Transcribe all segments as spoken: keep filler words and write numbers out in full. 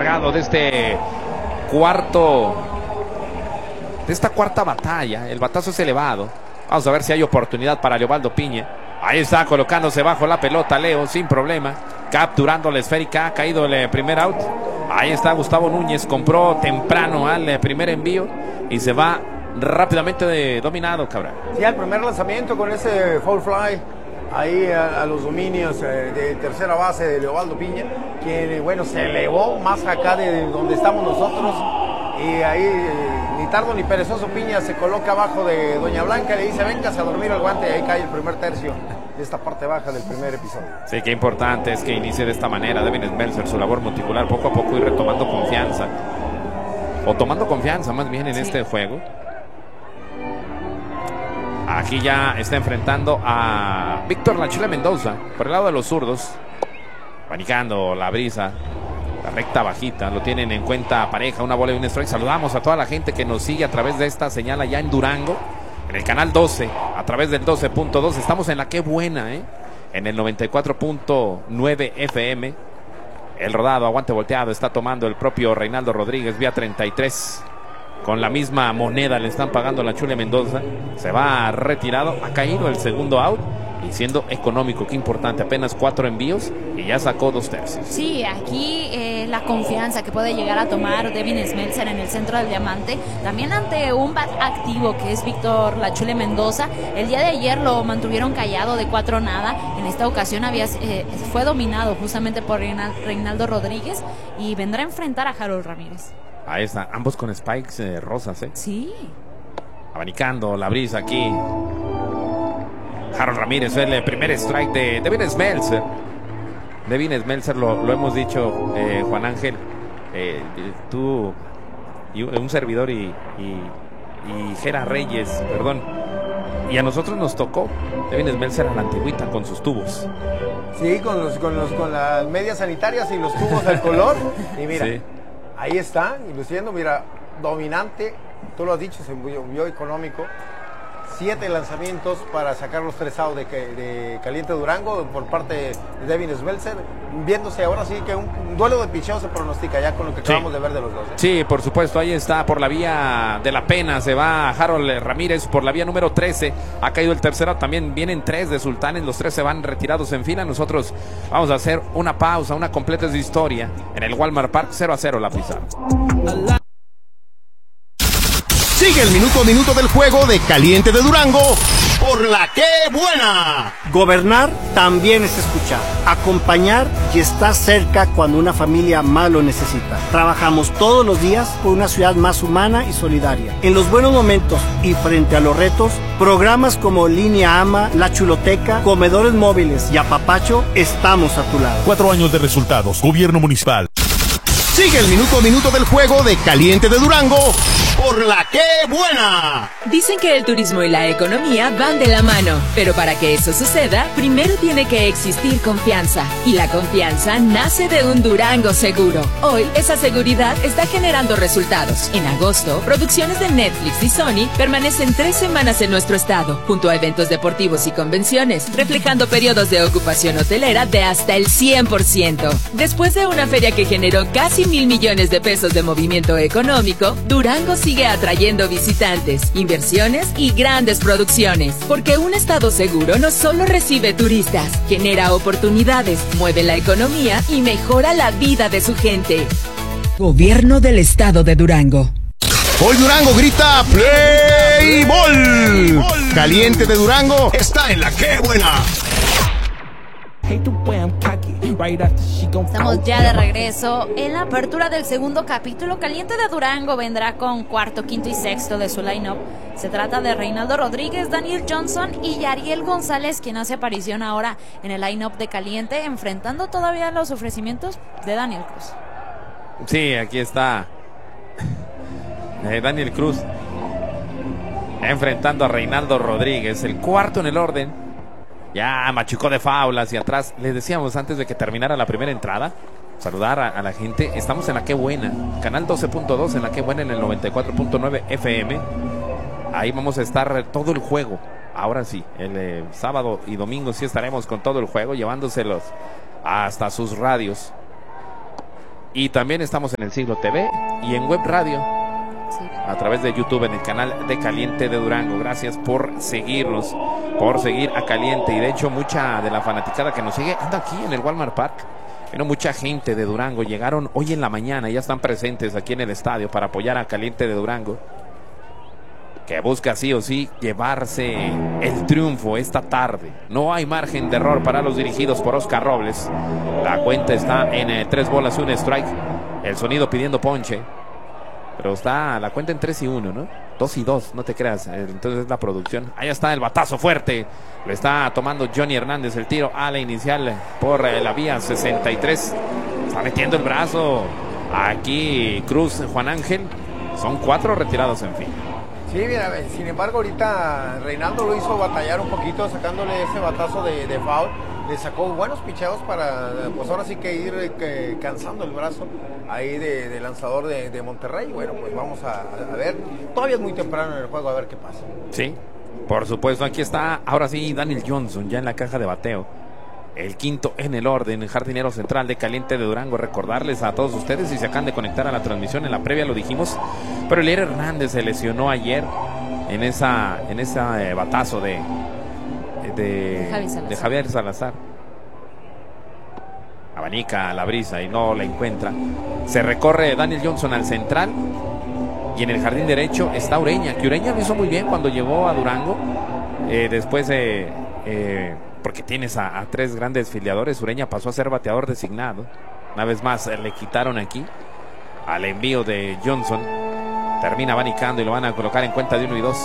encargado de este cuarto, de esta cuarta batalla. El batazo es elevado. Vamos a ver si hay oportunidad para Leobaldo Piña. Ahí está colocándose bajo la pelota Leo sin problema, capturando la esférica. Ha caído el primer out. Ahí está Gustavo Núñez, compró temprano al primer envío y se va rápidamente de dominado, Cabral. Sí, al primer lanzamiento con ese foul fly ahí a, a los dominios eh, de tercera base de Leobaldo Piña, quien, bueno, se elevó más acá de donde estamos nosotros, y ahí eh, ni tardo ni perezoso Piña se coloca abajo de Doña Blanca, le dice véngase a dormir al guante, y ahí cae el primer tercio de esta parte baja del primer episodio. Sí, qué importante es que inicie de esta manera Devin Smeltzer su labor monticular, poco a poco, y retomando confianza, o tomando confianza más bien en sí. este juego. Aquí ya está enfrentando a Víctor La Chula Mendoza por el lado de los zurdos, panicando la brisa, la recta bajita, lo tienen en cuenta pareja, una bola y un strike. Saludamos a toda la gente que nos sigue a través de esta señal allá en Durango, en el canal doce, a través del doce punto dos. Estamos en la Qué Buena, ¿eh? En el noventa y cuatro punto nueve F M. El rodado, aguante volteado, está tomando el propio Reinaldo Rodríguez vía treinta y tres. Con la misma moneda le están pagando La Chule Mendoza. Se va retirado. Ha caído el segundo out. Y siendo económico, qué importante. Apenas cuatro envíos y ya sacó dos tercios. Sí, aquí eh, la confianza que puede llegar a tomar Devin Smeltzer en el centro del diamante. También ante un bat activo que es Víctor La Chule Mendoza. El día de ayer lo mantuvieron callado de cuatro nada. En esta ocasión había, eh, fue dominado justamente por Reinaldo Rodríguez. Y vendrá a enfrentar a Harold Ramírez. Ahí está, ambos con spikes eh, rosas, ¿eh? Sí. Abanicando la brisa aquí. Harold Ramírez, el primer strike de Devin Smeltzer. Devin Smeltzer, lo, lo hemos dicho, eh, Juan Ángel, eh, tú y un servidor y, y, y Jera Reyes, perdón. Y a nosotros nos tocó Devin Smeltzer a la antigüita con sus tubos. Sí, con, los, con, los, con las medias sanitarias y los tubos al color. Y mira. Sí. Ahí está, y luciendo, mira, dominante, tú lo has dicho, se vio económico. Siete lanzamientos para sacar los tres outs de, de Caliente Durango por parte de Devin Smeltzer, viéndose ahora sí que un, un duelo de picheo se pronostica ya con lo que acabamos sí. de ver de los dos. ¿eh? Sí, por supuesto, ahí está, por la vía de la pena, se va Harold Ramírez por la vía número trece, ha caído el tercero, también vienen tres de Sultanes, los tres se van retirados en fila. Nosotros vamos a hacer una pausa, una completa de historia en el Walmart Park, cero a cero la pizarra. Sigue el minuto a minuto del juego de Caliente de Durango por la Qué Buena. Gobernar también es escuchar, acompañar y estar cerca cuando una familia más lo necesita. Trabajamos todos los días por una ciudad más humana y solidaria. En los buenos momentos y frente a los retos, programas como Línea Ama, La Chuloteca, Comedores Móviles y Apapacho, estamos a tu lado. Cuatro años de resultados, Gobierno Municipal. Sigue el minuto a minuto del juego de Caliente de Durango por la Qué Buena. Dicen que el turismo y la economía van de la mano, pero para que eso suceda, primero tiene que existir confianza. Y la confianza nace de un Durango seguro. Hoy, esa seguridad está generando resultados. En agosto, producciones de Netflix y Sony permanecen tres semanas en nuestro estado, junto a eventos deportivos y convenciones, reflejando periodos de ocupación hotelera de hasta el cien por ciento. Después de una feria que generó casi mil millones de pesos de movimiento económico, Durango sigue atrayendo visitantes, inversiones y grandes producciones. Porque un estado seguro no solo recibe turistas, genera oportunidades, mueve la economía y mejora la vida de su gente. Gobierno del Estado de Durango. Hoy Durango grita Play Ball. Caliente de Durango está en la Qué Buena. Estamos ya de regreso en la apertura del segundo capítulo. Caliente de Durango vendrá con cuarto, quinto y sexto de su line-up. Se trata de Reinaldo Rodríguez, Daniel Johnson y Yariel González, quien hace aparición ahora en el line-up de Caliente, enfrentando todavía los ofrecimientos de Daniel Cruz. Sí, aquí está eh, Daniel Cruz enfrentando a Reinaldo Rodríguez, el cuarto en el orden. Ya machucó de foul hacia atrás. Les decíamos antes de que terminara la primera entrada, saludar a, a la gente. Estamos en la Qué Buena, canal doce punto dos en la Qué Buena, en el noventa y cuatro punto nueve F M. Ahí vamos a estar todo el juego. Ahora sí, el eh, sábado y domingo sí estaremos con todo el juego, llevándoselos hasta sus radios. Y también estamos en el Siglo T V y en Web Radio. Sí. A través de YouTube en el canal de Caliente de Durango. Gracias por seguirnos, por seguir a Caliente. Y de hecho mucha de la fanaticada que nos sigue anda aquí en el Walmart Park. Bueno, mucha gente de Durango llegaron hoy en la mañana, ya están presentes aquí en el estadio para apoyar a Caliente de Durango, que busca sí o sí llevarse el triunfo esta tarde. No hay margen de error para los dirigidos por Oscar Robles. La cuenta está en eh, tres bolas y un strike. El sonido pidiendo ponche. Pero está la cuenta en tres y uno, ¿no? dos y dos, no te creas. Entonces es la producción. Ahí está el batazo fuerte. Lo está tomando Johnny Hernández. El tiro a la inicial por eh, la vía sesenta y tres. Está metiendo el brazo. Aquí Cruz, Juan Ángel. Son cuatro retirados en fin. Sí, mira, sin embargo ahorita Reinaldo lo hizo batallar un poquito sacándole ese batazo de, de foul. Le sacó buenos picheos para, pues ahora sí que ir que, cansando el brazo ahí de, de lanzador de, de Monterrey. Bueno, pues vamos a, a ver. Todavía es muy temprano en el juego, a ver qué pasa. Sí, por supuesto. Aquí está, ahora sí, Daniel Johnson ya en la caja de bateo. El quinto en el orden, jardinero central de Caliente de Durango. Recordarles a todos ustedes, si se acaban de conectar a la transmisión, en la previa lo dijimos, pero Elier Hernández se lesionó ayer en esa en ese eh, batazo de de, de, Javi de Javier Salazar. Abanica la brisa y no la encuentra. Se recorre Daniel Johnson al central y en el jardín derecho está Ureña, que Ureña lo hizo muy bien cuando llegó a Durango. Eh, después de... Eh, porque tienes a, a tres grandes filiadores. Ureña pasó a ser bateador designado. Una vez más eh, le quitaron aquí al envío de Johnson. Termina abanicando y lo van a colocar en cuenta de uno y dos.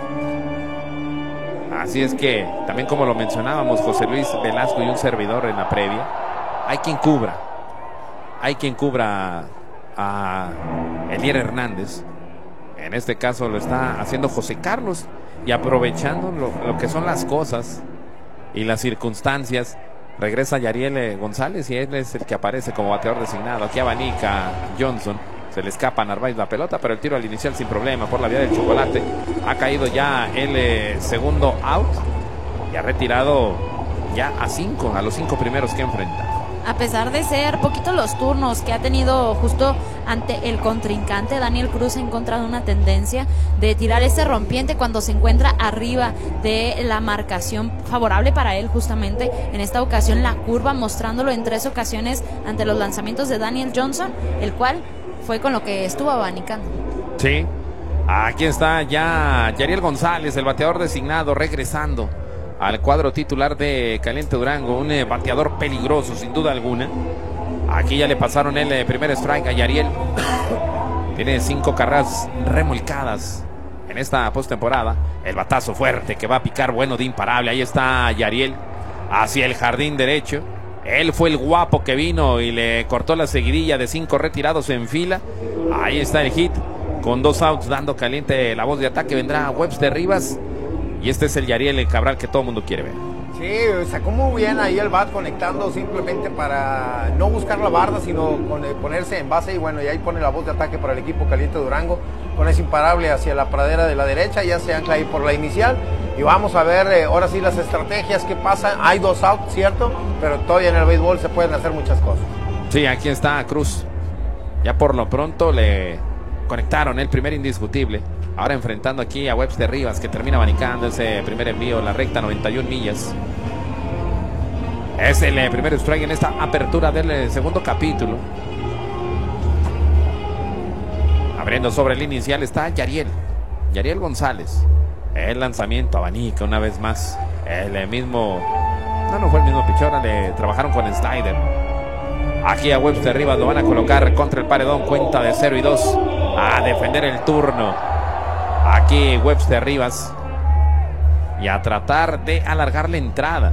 Así es que también, como lo mencionábamos, José Luis Velasco y un servidor en la previa, hay quien cubra hay quien cubra a Elier Hernández. En este caso lo está haciendo José Carlos, y aprovechando lo, lo que son las cosas y las circunstancias, regresa Yariel González y él es el que aparece como bateador designado. Aquí abanica Johnson, se le escapa a Narváez la pelota, pero el tiro al inicial sin problema por la vía del chocolate. Ha caído ya el eh, segundo out y ha retirado ya a cinco, a los cinco primeros que enfrenta. A pesar de ser poquitos los turnos que ha tenido justo ante el contrincante, Daniel Cruz ha encontrado una tendencia de tirar ese rompiente cuando se encuentra arriba de la marcación favorable para él. Justamente en esta ocasión la curva, mostrándolo en tres ocasiones ante los lanzamientos de Daniel Johnson, el cual fue con lo que estuvo abanicando. Sí, aquí está ya Yariel González, el bateador designado, regresando al cuadro titular de Caliente Durango, un eh, bateador peligroso sin duda alguna. Aquí ya le pasaron el eh, primer strike a Yariel. Tiene cinco carreras remolcadas en esta postemporada. El batazo fuerte que va a picar bueno de imparable. Ahí está Yariel hacia el jardín derecho. Él fue el guapo que vino y le cortó la seguidilla de cinco retirados en fila. Ahí está el hit con dos outs, dando Caliente la voz de ataque. Vendrá Webster Rivas. Y este es el Yariel Cabral que todo el mundo quiere ver. Sí, sacó muy bien ahí el bat, conectando simplemente para no buscar la barda, sino ponerse en base. Y bueno, y ahí pone la voz de ataque para el equipo Caliente Durango, con ese imparable hacia la pradera de la derecha. Ya se ancla ahí por la inicial. Y vamos a ver eh, ahora sí las estrategias que pasan. Hay dos outs, cierto, pero todavía en el béisbol se pueden hacer muchas cosas. Sí, aquí está Cruz. Ya por lo pronto le conectaron el primer indiscutible. Ahora enfrentando aquí a Webster Rivas, que termina abanicando ese primer envío, la recta noventa y una millas. Es el eh, primer strike en esta apertura del eh, segundo capítulo. Abriendo sobre el inicial está Yariel. Yariel González. El lanzamiento abanica una vez más. El eh, mismo... No, no fue el mismo pitcher, ahora le trabajaron con el slider. Aquí a Webster Rivas lo van a colocar contra el paredón, cuenta de cero y dos. A defender el turno. Aquí Webster Rivas. Y a tratar de alargar la entrada.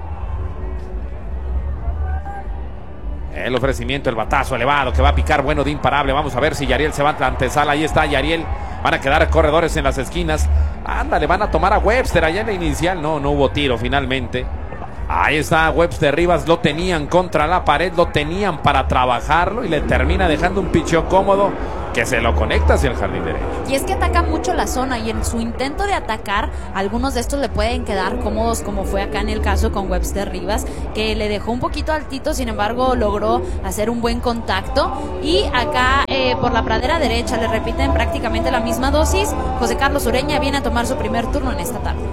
El ofrecimiento, el batazo elevado que va a picar bueno de imparable. Vamos a ver si Yariel se va a la antesala. Ahí está Yariel. Van a quedar corredores en las esquinas. Ándale, van a tomar a Webster allá en la inicial. No, no hubo tiro finalmente. Ahí está Webster Rivas, lo tenían contra la pared, lo tenían para trabajarlo y le termina dejando un picheo cómodo que se lo conecta hacia el jardín derecho. Y es que ataca mucho la zona y en su intento de atacar, algunos de estos le pueden quedar cómodos, como fue acá en el caso con Webster Rivas, que le dejó un poquito altito, sin embargo logró hacer un buen contacto. Y acá eh, por la pradera derecha le repiten prácticamente la misma dosis. José Carlos Ureña viene a tomar su primer turno en esta tarde.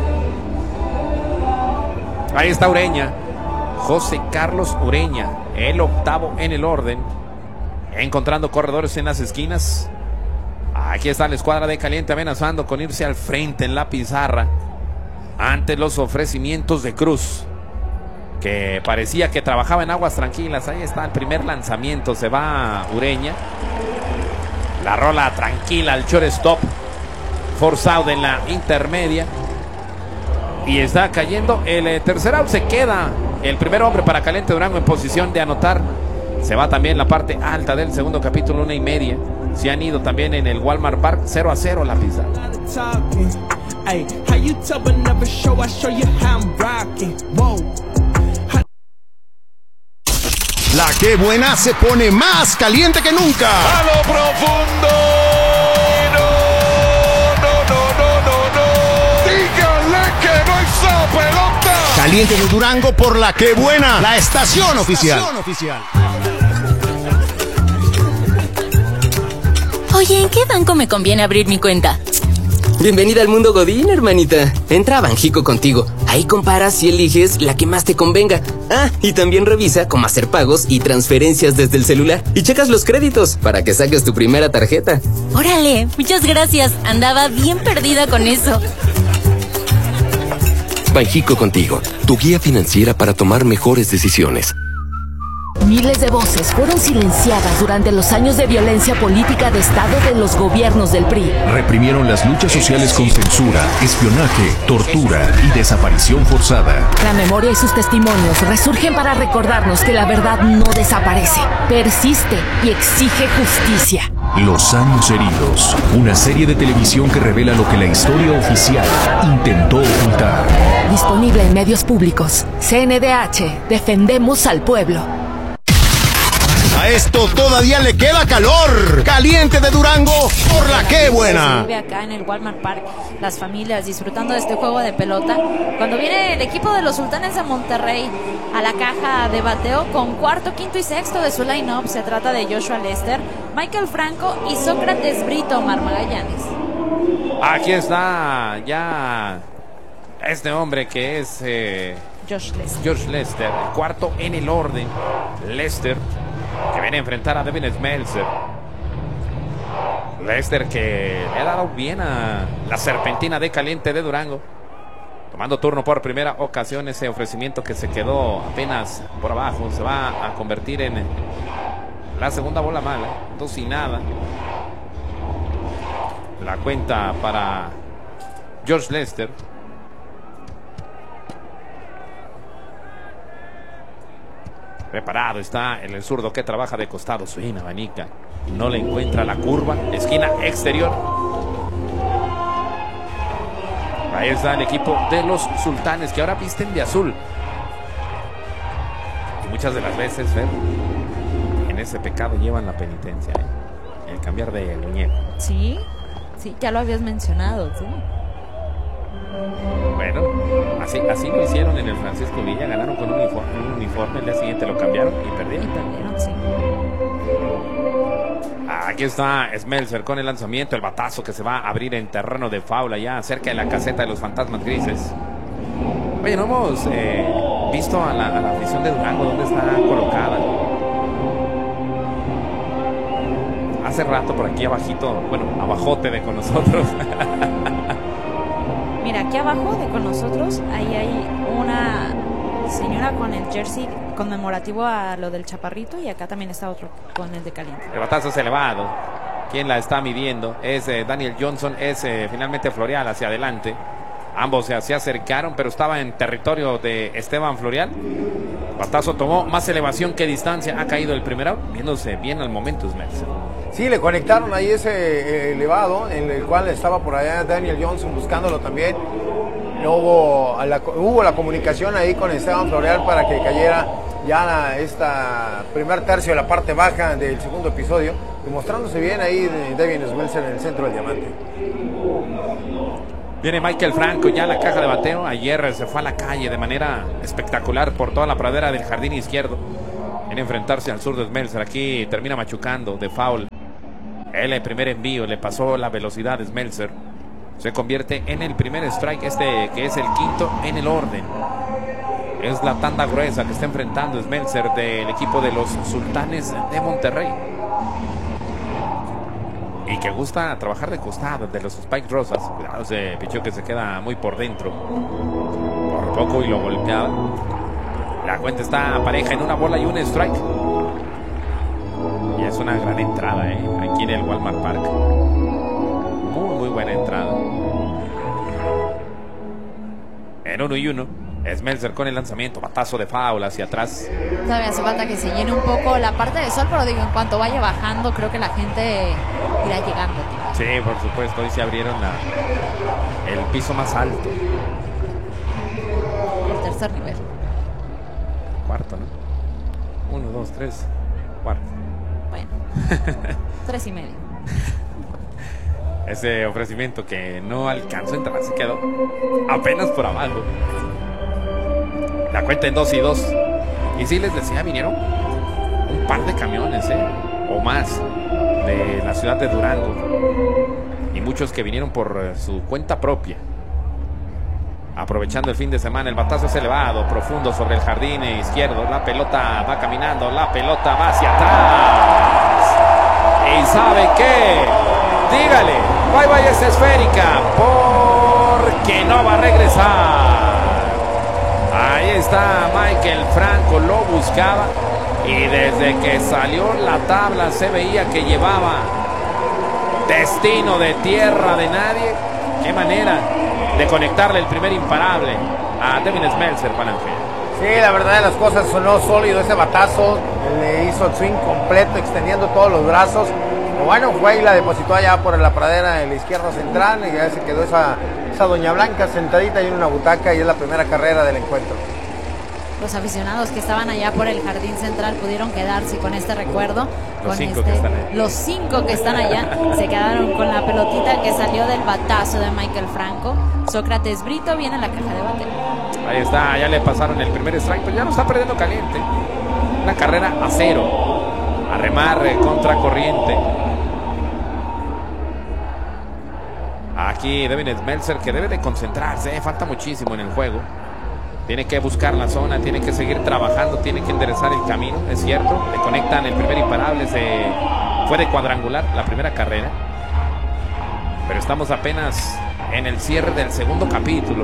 Ahí está Ureña, José Carlos Ureña, el octavo en el orden, encontrando corredores en las esquinas. Aquí está la escuadra de Caliente amenazando con irse al frente en la pizarra ante los ofrecimientos de Cruz, que parecía que trabajaba en aguas tranquilas. Ahí está el primer lanzamiento, se va Ureña, la rola tranquila al shortstop, forzado en la intermedia. Y está cayendo el eh, tercer out. Se queda el primer hombre para Caliente Durango en posición de anotar. Se va también la parte alta del segundo capítulo, una y media. Se han ido también en el Walmart Park, cero a cero la pizza. La que buena se pone más caliente que nunca. A lo profundo. Pelota. Caliente de Durango por La Que Buena, la estación oficial. oficial. Oye, ¿en qué banco me conviene abrir mi cuenta? Bienvenida al mundo Godín, hermanita. Entra a Banjico Contigo. Ahí comparas y eliges la que más te convenga. Ah, y también revisa cómo hacer pagos y transferencias desde el celular. Y checas los créditos para que saques tu primera tarjeta. Órale, muchas gracias. Andaba bien perdida con eso. Banjico Contigo, tu guía financiera para tomar mejores decisiones. Miles de voces fueron silenciadas durante los años de violencia política de Estado de los gobiernos del P R I. Reprimieron las luchas sociales con censura, espionaje, tortura y desaparición forzada. La memoria y sus testimonios resurgen para recordarnos que la verdad no desaparece, persiste y exige justicia. Los años heridos, una serie de televisión que revela lo que la historia oficial intentó ocultar. Disponible en medios públicos. C N D H, defendemos al pueblo. A esto todavía le queda calor. Caliente de Durango por La Que Buena. Se vive acá en el Walmart Park, las familias disfrutando de este juego de pelota. Cuando viene el equipo de los Sultanes de Monterrey a la caja de bateo con cuarto, quinto y sexto de su line-up, se trata de Joshua Lester, Michael Franco y Sócrates Brito Omar Magallanes. Aquí está ya este hombre que es eh, Josh Lester. Josh Lester, el cuarto en el orden. Lester, que viene a enfrentar a Devin Smeltzer. Lester, que le ha dado bien a la serpentina de Caliente de Durango, tomando turno por primera ocasión. Ese ofrecimiento que se quedó apenas por abajo se va a convertir en la segunda bola mala, dos y nada. La cuenta para George Lester. Preparado está el zurdo que trabaja de costado. Suena abanica, no le encuentra la curva. Esquina exterior. Ahí está el equipo de los Sultanes, que ahora visten de azul. Y muchas de las veces, Fer, en ese pecado llevan la penitencia, ¿eh? El cambiar de muñeco. Sí, sí, ya lo habías mencionado, sí. Bueno, así, así lo hicieron en el Francisco Villa. Ganaron con un uniforme, un uniforme, el día siguiente lo cambiaron y perdieron. Y perdieron, sí. Aquí está Smeltzer con el lanzamiento, el batazo que se va a abrir en terreno de faula, ya cerca de la caseta de los Fantasmas Grises. Oye, no hemos eh, visto a la, a la afición de Durango dónde está colocada. Hace rato por aquí abajito, bueno, abajote de con nosotros. Mira, aquí abajo de con nosotros, ahí hay una señora con el jersey conmemorativo a lo del Chaparrito, y acá también está otro con el de Caliente. El batazo es elevado. ¿Quién la está midiendo? Es eh, Daniel Johnson, es eh, finalmente Florial hacia adelante. Ambos se, se acercaron, pero estaba en territorio de Esteban Florial. Batazo tomó más elevación que distancia. Ha caído el primer out, viéndose bien al momento Smeltzer. Sí, le conectaron ahí ese eh, elevado en el cual estaba por allá Daniel Johnson buscándolo también. no hubo la, hubo la comunicación ahí con Esteban Floreal para que cayera ya la, esta primer tercio de la parte baja del segundo episodio, demostrándose bien ahí de Devin Smeltzer en el centro del diamante. Viene Michael Franco ya a la caja de bateo. Ayer se fue a la calle de manera espectacular por toda la pradera del jardín izquierdo en enfrentarse al zurdo Smeltzer. Aquí termina machucando de foul. Él el primer envío le pasó la velocidad de Smeltzer. Se convierte en el primer strike, este que es el quinto en el orden. Es la tanda gruesa que está enfrentando Smeltzer del equipo de los Sultanes de Monterrey. Y que gusta trabajar de costado, de los Spike Rosas. Cuidado, ese picheo que se queda muy por dentro. Por poco y lo golpeaba. La cuenta está pareja en una bola y un strike. Y es una gran entrada, ¿eh? Aquí en el Walmart Park. Muy, muy buena entrada. En uno y uno. Smeltzer con el lanzamiento, batazo de foul hacia atrás. Todavía hace falta que se llene un poco la parte de sol, pero digo, en cuanto vaya bajando, creo que la gente irá llegando. Sí, por supuesto, hoy se abrieron la, el piso más alto. El tercer nivel. Cuarto, ¿no? Uno, dos, tres, cuarto. Bueno, tres y medio. Ese ofrecimiento que no alcanzó a entrar, se quedó apenas por abajo. La cuenta en dos y dos. Y sí les decía, vinieron un par de camiones, ¿eh? O más, de la ciudad de Durango. Y muchos que vinieron por su cuenta propia. Aprovechando el fin de semana, el batazo es elevado, profundo sobre el jardín izquierdo. La pelota va caminando, la pelota va hacia atrás. ¿Y sabe qué? Dígale, bye bye esa esférica, porque no va a regresar. Ahí está Michael Franco, lo buscaba y desde que salió la tabla se veía que llevaba destino de tierra de nadie. Qué manera de conectarle el primer imparable a Devin Smeltzer, Palangel. Sí, la verdad de las cosas, sonó sólido ese batazo, le hizo el swing completo, extendiendo todos los brazos. Pero bueno, fue y la depositó allá por la pradera de la izquierda central y ya se quedó esa, esa doña Blanca sentadita ahí en una butaca y es la primera carrera del encuentro. Los aficionados que estaban allá por el jardín central pudieron quedarse con este recuerdo. Los con cinco este, que están ahí. Los cinco que están allá se quedaron con la pelotita que salió del batazo de Michael Franco. Sócrates Brito viene en la caja de bateo. Ahí está, ya le pasaron el primer strike, pero ya lo está perdiendo caliente. Una carrera a cero. A remar eh, contra corriente. Aquí Devin Smeltzer, que debe de concentrarse, eh, falta muchísimo en el juego. Tiene que buscar la zona, tiene que seguir trabajando, tiene que enderezar el camino, es cierto. Le conectan el primer imparable, se fue de cuadrangular la primera carrera. Pero estamos apenas en el cierre del segundo capítulo.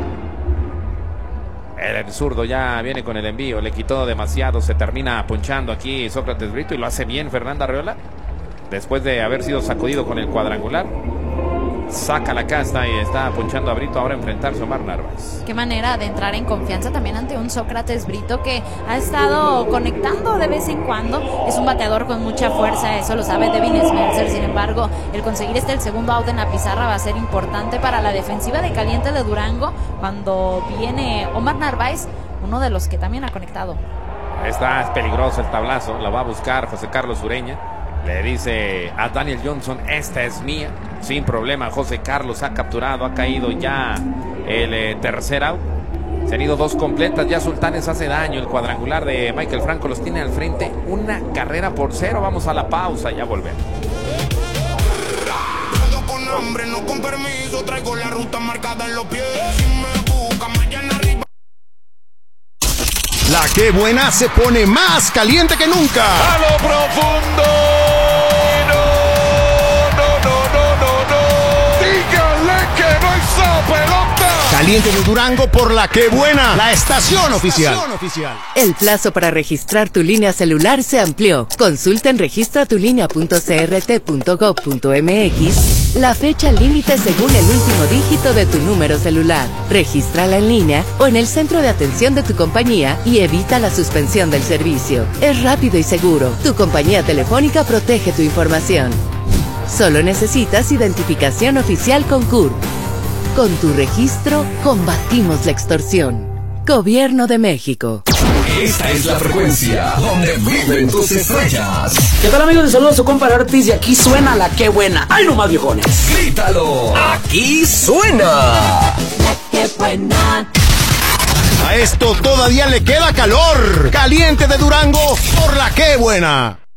El zurdo ya viene con el envío, le quitó demasiado, se termina ponchando aquí Sócrates Brito y lo hace bien Fernanda Arreola. Después de haber sido sacudido con el cuadrangular, saca la casta y está ponchando a Brito. Ahora enfrentarse a Omar Narváez. Qué manera de entrar en confianza también ante un Sócrates Brito que ha estado conectando de vez en cuando. Es un bateador con mucha fuerza, eso lo sabe Devin Smeltzer. Sin embargo, el conseguir este el segundo out en la pizarra va a ser importante para la defensiva de Caliente de Durango cuando viene Omar Narváez, uno de los que también ha conectado. Está es peligroso el tablazo, la va a buscar José Carlos Ureña. Le dice a Daniel Johnson, esta es mía. Sin problema, José Carlos ha capturado, ha caído ya el eh, tercer out. Se han ido dos completas, ya Sultanes hace daño. El cuadrangular de Michael Franco los tiene al frente. Una carrera por cero, vamos a la pausa, ya volvemos. Con hambre, no con permiso, traigo la ruta marcada en los pies. Si me busca, mañana arriba. La que buena se pone más caliente que nunca. A lo profundo. No, no, no, no, no, no. Dígale que no hizo pelota. Caliente de Durango por La Que Buena, la estación oficial. El plazo para registrar tu línea celular se amplió. Consulta en registra tu línea punto c r t punto gov punto m x la fecha límite según el último dígito de tu número celular. Regístrala en línea o en el centro de atención de tu compañía y evita la suspensión del servicio. Es rápido y seguro. Tu compañía telefónica protege tu información. Solo necesitas identificación oficial con C U R P. Con tu registro, combatimos la extorsión. Gobierno de México. Esta es la frecuencia donde viven tus estrellas. ¿Qué tal, amigos? Les saludo a su compa Ortiz y aquí suena la que buena. ¡Ay, no más, viejones! ¡Grítalo! ¡Aquí suena! La que buena. A esto todavía le queda calor. Caliente de Durango por la que buena.